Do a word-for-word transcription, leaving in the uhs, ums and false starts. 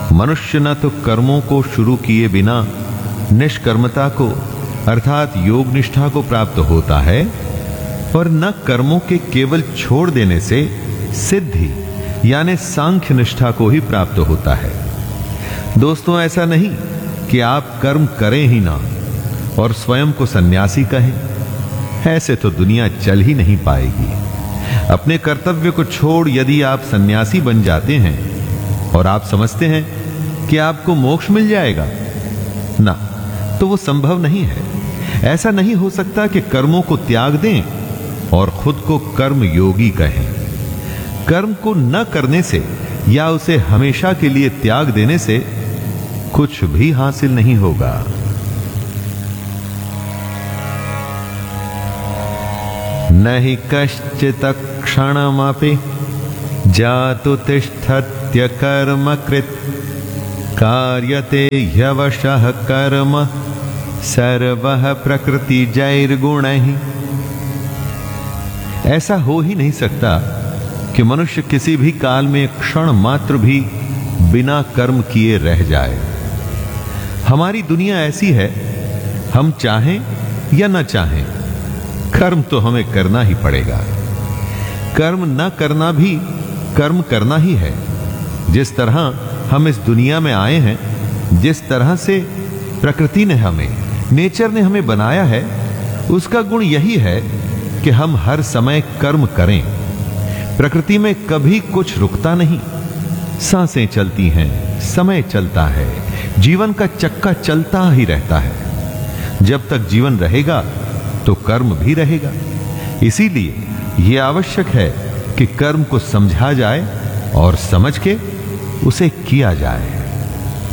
मनुष्य न तो कर्मों को शुरू किए बिना निष्कर्मता को अर्थात योग निष्ठा को प्राप्त होता है और न कर्मों के केवल छोड़ देने से सिद्धि यानी सांख्य निष्ठा को ही प्राप्त होता है। दोस्तों, ऐसा नहीं कि आप कर्म करें ही ना और स्वयं को सन्यासी कहें। ऐसे तो दुनिया चल ही नहीं पाएगी। अपने कर्तव्य को छोड़ यदि आप सन्यासी बन जाते हैं और आप समझते हैं कि आपको मोक्ष मिल जाएगा, ना, तो वो संभव नहीं है। ऐसा नहीं हो सकता कि कर्मों को त्याग दें और खुद को कर्म योगी कहें। कर्म को न करने से या उसे हमेशा के लिए त्याग देने से कुछ भी हासिल नहीं होगा। नहि कश्चित् क्षणमपि जातु तिष्ठत्य कर्म कृत कार्यते ह्यवशः कर्म सर्वः प्रकृति जैर्गुणैः। ऐसा हो ही नहीं सकता कि मनुष्य किसी भी काल में क्षण मात्र भी बिना कर्म किए रह जाए। हमारी दुनिया ऐसी है, हम चाहें या न चाहें कर्म तो हमें करना ही पड़ेगा। कर्म न करना भी कर्म करना ही है। जिस तरह हम इस दुनिया में आए हैं, जिस तरह से प्रकृति ने हमें, नेचर ने हमें बनाया है, उसका गुण यही है कि हम हर समय कर्म करें। प्रकृति में कभी कुछ रुकता नहीं। सांसें चलती हैं, समय चलता है, जीवन का चक्का चलता ही रहता है। जब तक जीवन रहेगा तो कर्म भी रहेगा। इसीलिए यह आवश्यक है कि कर्म को समझा जाए और समझ के उसे किया जाए।